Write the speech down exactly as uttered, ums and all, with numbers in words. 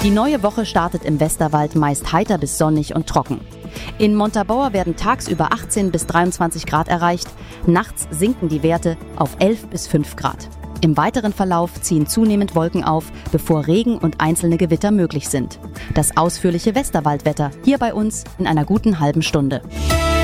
Die neue Woche startet im Westerwald meist heiter bis sonnig und trocken. In Montabaur werden tagsüber achtzehn bis dreiundzwanzig Grad erreicht, nachts sinken die Werte auf elf bis fünf Grad. Im weiteren Verlauf ziehen zunehmend Wolken auf, bevor Regen und einzelne Gewitter möglich sind. Das ausführliche Westerwaldwetter hier bei uns in einer guten halben Stunde.